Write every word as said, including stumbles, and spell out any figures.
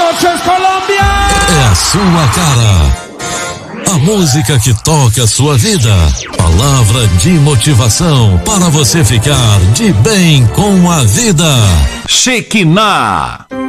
noches, Colômbia! É a sua cara. A música que toca a sua vida. Palavra de motivação para você ficar de bem com a vida. Shekinah.